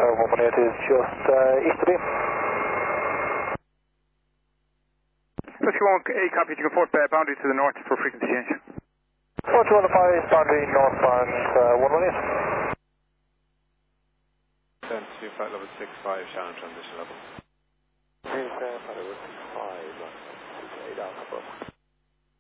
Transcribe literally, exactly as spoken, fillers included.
uh, one one eight is just uh, east of beam. fifty-one, A copy, you can report uh, boundary to the north for frequency change. four two one five, boundary northbound uh, one one eight. Send to flight level six five, Shannon transition level. Here's uh, flight level six five, one six eight Alpha.